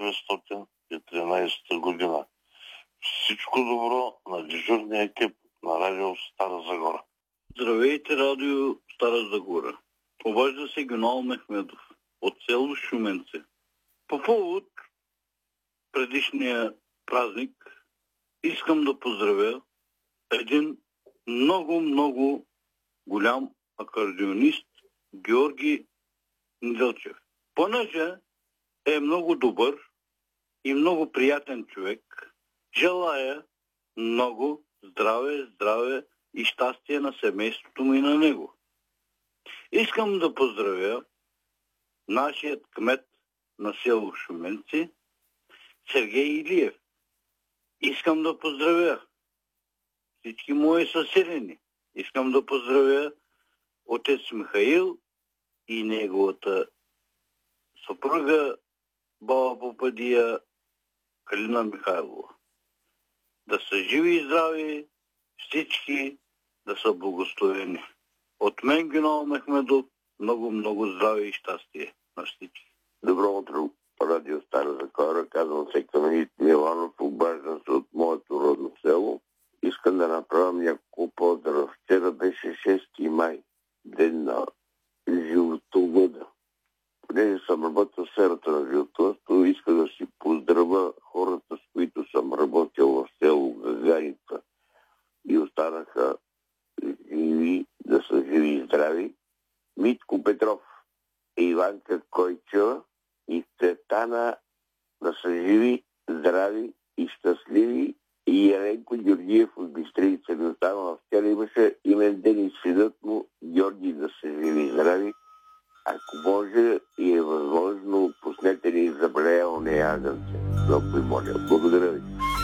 1913 година. Всичко добро на дежурния екип на радио Стара Загора. Здравейте, радио Стара Загора. Обажда се Гюнал Мехмедов от село Шуменце. По повод предишния празник искам да поздравя един много голям акордеонист Георги Неделчев. Понеже е много добър и много приятен човек, желая много здраве и щастие на семейството му и на него. Искам да поздравя нашият кмет на село Шуменци, Сергей Илиев. Искам да поздравя всички мои съседини. Искам да поздравя отец Михаил и неговата съпруга баба Попадия Калина Михайлова. Да са живи и здрави всички, да са благословени. От мен, Гюнал Мехмедов, много здраве и щастие на всички. Добро утро, радио Стара Загора. Казвам се Каменит Миланов, обаждам се от моето родно село. Искам да направям няколко поздрава. Вчера беше 6 май, ден на животовъда. Понеже съм работил в сферата на животовъдство, иска да си поздравя хората, с които съм работил в село Гагарица и останаха живи, да са живи и здрави. Митко Петров, Иванка Койчева и Цветана да са живи, здрави и щастливи. И Еленко Георгиев от Бистрица ми останала. Вчера имаше имен ден и синът му Георги да са живи и здрави. Ако може и е възможно, пуснете ни заболея оне агънце. Много ви моля. Благодаря ви.